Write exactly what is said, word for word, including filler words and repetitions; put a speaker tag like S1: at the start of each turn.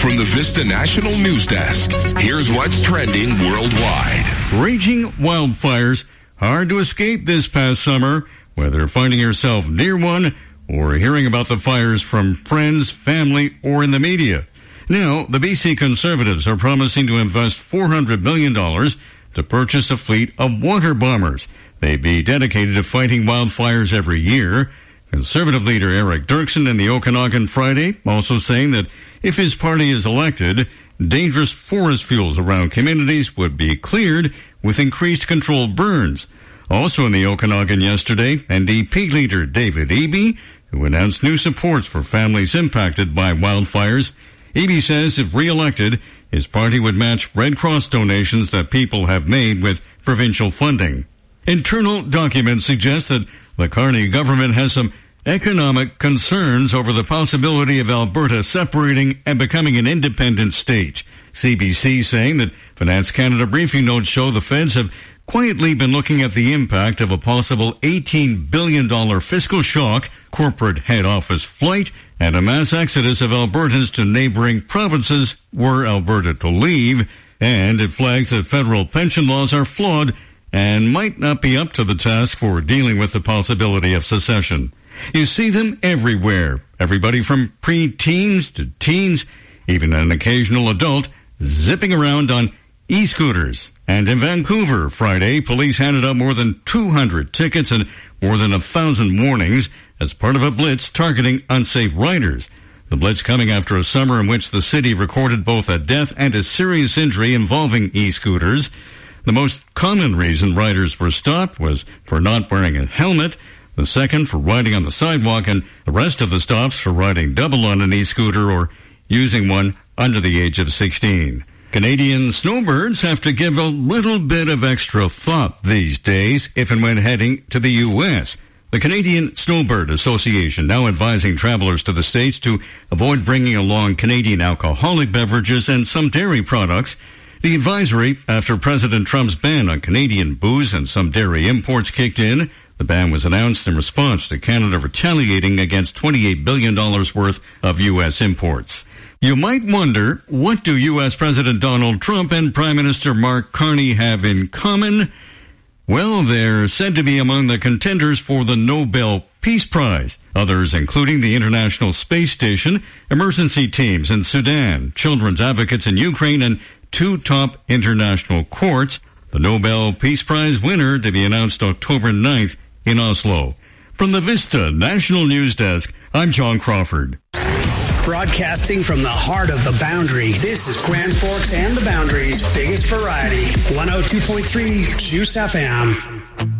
S1: From the Vista National News Desk, here's what's trending worldwide.
S2: Raging wildfires, hard to escape this past summer, whether finding yourself near one or hearing about the fires from friends, family, or in the media. Now, the B C Conservatives are promising to invest four hundred million dollars to purchase a fleet of water bombers. They'd be dedicated to fighting wildfires every year. Conservative leader Eric Dirksen in the Okanagan Friday also saying that if his party is elected, dangerous forest fuels around communities would be cleared with increased controlled burns. Also in the Okanagan yesterday, N D P leader David Eby, who announced new supports for families impacted by wildfires. Eby says if re-elected, his party would match Red Cross donations that people have made with provincial funding. Internal documents suggest that the Carney government has some economic concerns over the possibility of Alberta separating and becoming an independent state. C B C saying that Finance Canada briefing notes show the feds have quietly been looking at the impact of a possible eighteen billion dollars fiscal shock, corporate head office flight, and a mass exodus of Albertans to neighboring provinces were Alberta to leave. And it flags that federal pension laws are flawed and might not be up to the task for dealing with the possibility of secession. You see them everywhere. Everybody from pre-teens to teens, even an occasional adult, zipping around on e-scooters. And in Vancouver, Friday, police handed out more than two hundred tickets and more than a thousand warnings as part of a blitz targeting unsafe riders. The blitz coming after a summer in which the city recorded both a death and a serious injury involving e-scooters. The most common reason riders were stopped was for not wearing a helmet, the second for riding on the sidewalk, and the rest of the stops for riding double on an e-scooter or using one under the age of sixteen. Canadian snowbirds have to give a little bit of extra thought these days if and when heading to the U S. The Canadian Snowbird Association now advising travelers to the States to avoid bringing along Canadian alcoholic beverages and some dairy products. The advisory after President Trump's ban on Canadian booze and some dairy imports kicked in. The ban was announced in response to Canada retaliating against twenty-eight billion dollars worth of U S imports. You might wonder, what do U S President Donald Trump and Prime Minister Mark Carney have in common? Well, they're said to be among the contenders for the Nobel Peace Prize. Others, including the International Space Station, emergency teams in Sudan, children's advocates in Ukraine, and two top international courts. The Nobel Peace Prize winner to be announced October ninth in Oslo. From the Vista National News Desk, I'm John Crawford.
S3: Broadcasting from the heart of the Boundary, this is Grand Forks and the Boundary's biggest variety, one oh two point three Juice F M.